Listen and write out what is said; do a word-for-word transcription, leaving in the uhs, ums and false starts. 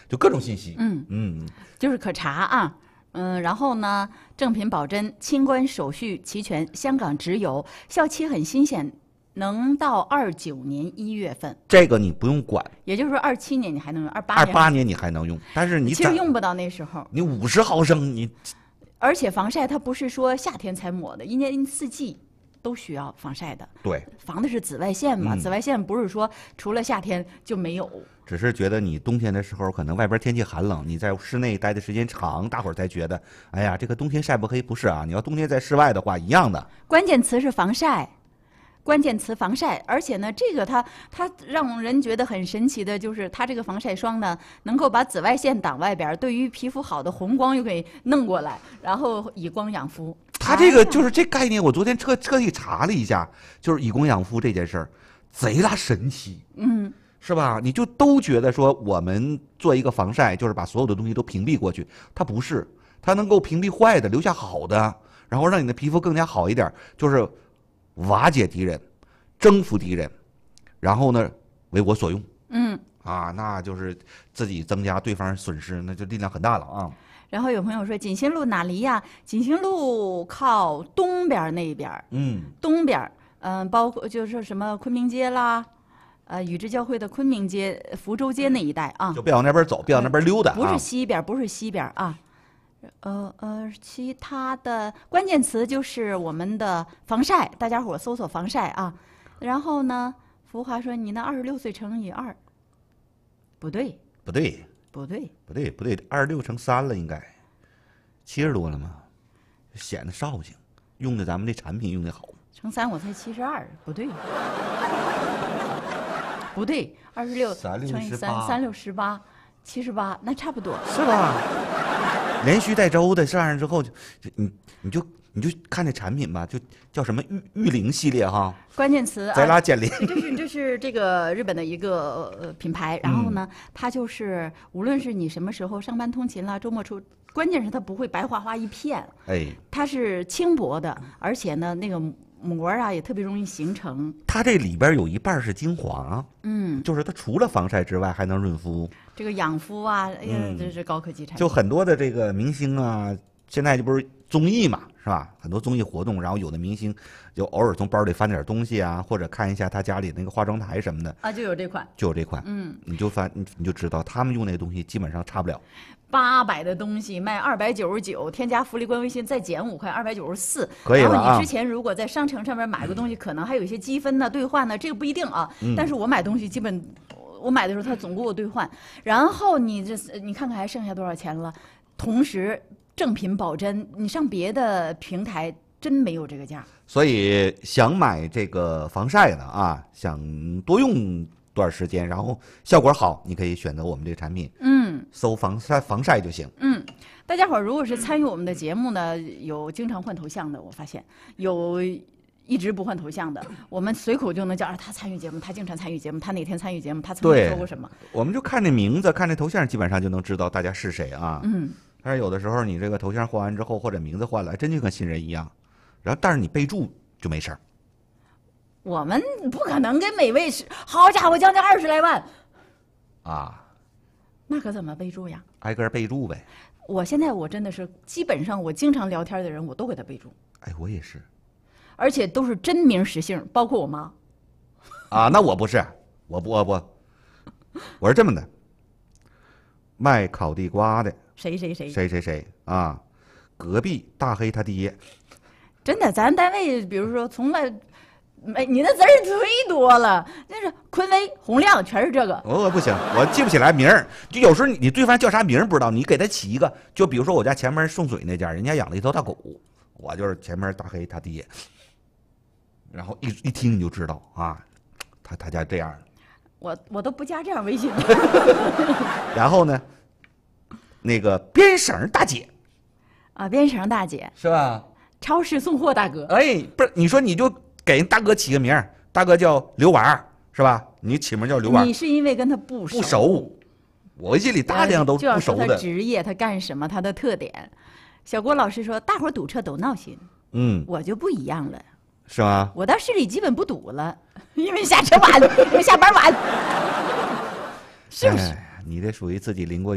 就各种信息。 嗯嗯， 就是可查啊。嗯，然后呢，正品保真，清关手续齐全，香港直邮，效期很新鲜，能到二九年一月份。 这个你不用管， 也就是说二七年你还能用，二八二八年你还能用，但是你其实用不到那时候。 你五十毫升你， 而且防晒它不是说夏天才抹的，一年四季都需要防晒的。 对， 防的是紫外线嘛， 嗯、 紫外线不是说除了夏天就没有。 只是觉得你冬天的时候可能外边天气寒冷，你在室内待的时间长，大伙儿才觉得，哎呀，这个冬天晒不黑。不是啊，你要冬天在室外的话，一样的。 关键词是防晒，关键词防晒，而且呢，这个它它让人觉得很神奇的就是，它这个防晒霜呢，能够把紫外线挡外边，对于皮肤好的红光又给弄过来，然后以光养肤。 它这个就是这概念，我昨天特特意查了一下，就是以光养肤这件事儿，贼拉神奇。 嗯。 是吧？你就都觉得说我们做一个防晒，就是把所有的东西都屏蔽过去，它不是，它能够屏蔽坏的，留下好的，然后让你的皮肤更加好一点，就是瓦解敌人，征服敌人，然后呢为我所用。 嗯， 啊，那就是自己增加对方损失，那就力量很大了啊。 然后有朋友说锦兴路哪离呀？锦兴路靠东边那边， 嗯， 东边，嗯、呃，包括就是说什么昆明街啦。呃，宇治教会的昆明街、福州街那一带啊， 就别往那边走，别往那边溜达、啊呃。不是西边，不是西边啊。呃呃，其他的关键词就是我们的防晒，大家伙搜索防晒啊。然后呢，福华说你那二十六岁乘以二，不对， 不对， 不对， 不对，不对，二十六乘三了，应该七十多了嘛，显得绍兴，用的咱们这产品用的好。 乘三我才七十二，不对。不对，二十六乘以三，三六十八，七十八，那差不多， 是吧？连续带周的上上之后，就就你你就你就看这产品吧，就叫什么玉玉灵系列哈。 关键词再拉减龄， 这是这是这个日本的一个呃品牌，然后呢，嗯、它就是无论是你什么时候上班通勤啦，周末出，关键是它不会白花花一片， 哎， 它是轻薄的，而且呢那个。膜啊也特别容易形成， 它这里边有一半是精华， 嗯， 就是它除了防晒之外还能润肤， 这个养肤啊，哎呀，嗯、这是高科技产品。 就很多的这个明星啊，现在就不是综艺嘛，是吧？很多综艺活动，然后有的明星就偶尔从包里翻点东西啊，或者看一下他家里那个化妆台什么的啊，就有这款， 就有这款， 嗯， 你就翻你你就知道他们用那个东西基本上差不了。 八百的东西卖二百九十九，添加福利官微信再减五块，二百九十四。 可以了啊。 然后你之前如果在商城上面买个东西，嗯、可能还有一些积分呢、兑换呢，这个不一定啊。嗯、但是我买东西基本，我买的时候他总给我兑换。然后你这你看看还剩下多少钱了？同时正品保真，你上别的平台真没有这个价。 所以想买这个防晒的啊，想多用段时间，然后效果好，你可以选择我们这个产品。 嗯， 搜防晒防晒就行。 嗯，大家伙儿如果是参与我们的节目呢，有经常换头像的，我发现有一直不换头像的，我们随口就能叫啊，他参与节目，他经常参与节目，他哪天参与节目，他曾经说过什么。 我们就看这名字，看这头像，基本上就能知道大家是谁啊。 嗯。 但是有的时候你这个头像换完之后，或者名字换了，真就跟新人一样。然后但是你备注就没事儿。 我们不可能给每位是，好家伙，将近二十来万， 啊， 那可怎么备注呀？ 挨个备注呗。 我现在我真的是基本上我经常聊天的人，我都给他备注。 哎，我也是， 而且都是真名实姓，包括我妈。 啊，那我不是，我不我不，我是这么的，卖烤地瓜的， 谁谁谁谁谁谁啊，隔壁大黑他爹。 真的，咱单位比如说从来。哎，你那字儿忒多了，那是坤威、洪亮，全是这个。 我不行，我记不起来名儿。就有时候你你对方叫啥名儿不知道，你给他起一个，就比如说我家前面送水那家，人家养了一头大狗，我就是前面大黑他爹。然后一一听你就知道啊，他他家这样。 我我都不加这样微信。 然后呢，那个编绳大姐， 啊，编绳大姐是吧？ 超市送货大哥。 哎，不是，你说你就。给人大哥起个名儿，大哥叫刘娃，是吧？你起名叫刘娃。 你是因为跟他不熟？ 不熟，我微信里大量都不熟的。 就要说他职业，他干什么，他的特点。小郭老师说，大伙儿堵车都闹心， 嗯， 我就不一样了， 是吗？ 我到市里基本不堵了，因为下车晚，因为下班晚，是不是？ 哎，你这属于自己淋过。